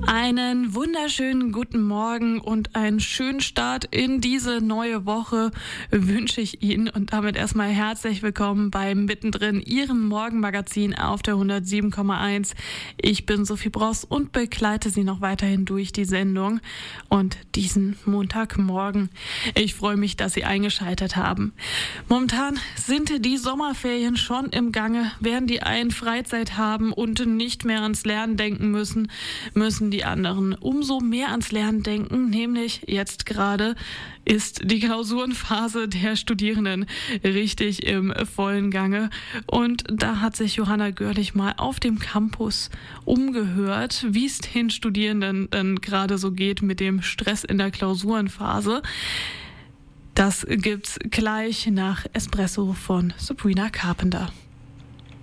Einen wunderschönen guten Morgen und einen schönen Start in diese neue Woche wünsche ich Ihnen und damit erstmal herzlich willkommen bei Mittendrin, Ihrem Morgenmagazin auf der 107,1. Ich bin Sophie Bross und begleite Sie noch weiterhin durch die Sendung und diesen Montagmorgen. Ich freue mich, dass Sie eingeschaltet haben. Momentan sind die Sommerferien schon im Gange. Während die einen Freizeit haben und nicht mehr ans Lernen denken müssen die anderen umso mehr ans Lernen denken, nämlich jetzt gerade ist die Klausurenphase der Studierenden richtig im vollen Gange. Und da hat sich Johanna Görlich mal auf dem Campus umgehört, wie es den Studierenden dann gerade so geht mit dem Stress in der Klausurenphase. Das gibt's gleich nach Espresso von Sabrina Carpenter.